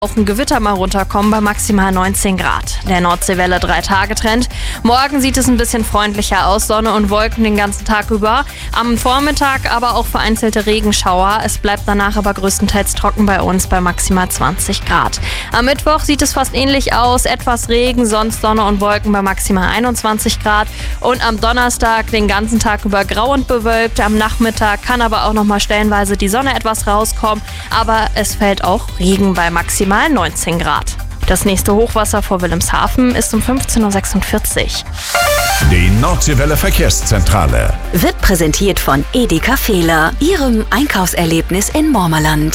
Auch ein Gewitter mal runterkommen bei maximal 19 Grad. Der Nordseewelle 3-Tage-Trend. Morgen sieht es ein bisschen freundlicher aus, Sonne und Wolken den ganzen Tag über. Am Vormittag aber auch vereinzelte Regenschauer. Es bleibt danach aber größtenteils trocken bei uns bei maximal 20 Grad. Am Mittwoch sieht es fast ähnlich aus. Etwas Regen, sonst Sonne und Wolken bei maximal 21 Grad. Und am Donnerstag den ganzen Tag über grau und bewölkt. Am Nachmittag kann aber auch nochmal stellenweise die Sonne etwas rauskommen. Aber es fällt auch Regen bei maximal 19 Grad. Das nächste Hochwasser vor Wilhelmshaven ist um 15.46 Uhr. Die Nordseewelle Verkehrszentrale Wird präsentiert von Edeka Fehler, Ihrem Einkaufserlebnis in Mormerland.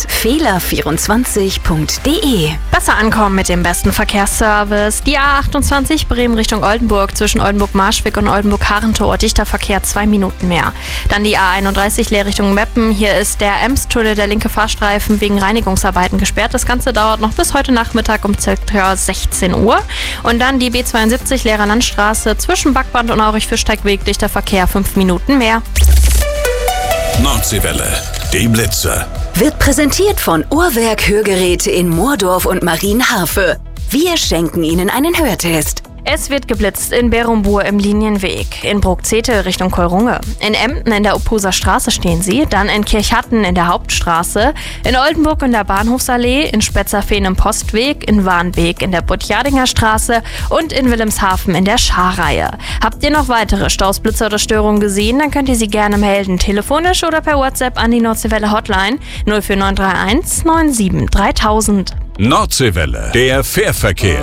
Fehler24.de. Besser ankommen mit dem besten Verkehrsservice. Die A28 Bremen Richtung Oldenburg zwischen Oldenburg-Marschwick und Oldenburg-Harentor. Dichter Verkehr 2 Minuten mehr. Dann die A31 Leer Richtung Meppen. Hier ist der Emstunnel, der linke Fahrstreifen, wegen Reinigungsarbeiten gesperrt. Das Ganze dauert noch bis heute Nachmittag um ca. 16 Uhr. Und dann die B72 Leerer Landstraße zwischen Backband und Aurich-Fischteigweg. Dichter Verkehr 5 Minuten mehr. Nordseewelle, die Blitze. Wird präsentiert von Uhrwerk Hörgeräte in Moordorf und Marienhafe. Wir schenken Ihnen einen Hörtest. Es wird geblitzt in Berumbur im Linienweg, in Bruckzete Richtung Keurunge. In Emden in der Uphuser Straße stehen sie, dann in Kirchhatten in der Hauptstraße, in Oldenburg in der Bahnhofsallee, in Spetzerfehn im Postweg, in Warnbeek in der Buttjardinger Straße und in Wilhelmshaven in der Scharreihe. Habt ihr noch weitere Staus, Blitzer oder Störungen gesehen, dann könnt ihr sie gerne melden, telefonisch oder per WhatsApp an die Nordseewelle Hotline 04931 97 3000. Nordseewelle, der Fährverkehr.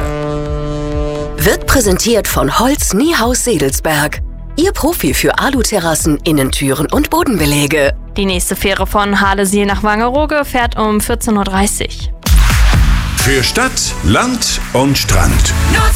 Wird präsentiert von Holz Niehaus Sedelsberg. Ihr Profi für Aluterrassen, Innentüren und Bodenbeläge. Die nächste Fähre von Halesiel nach Wangerooge fährt um 14.30 Uhr. Für Stadt, Land und Strand.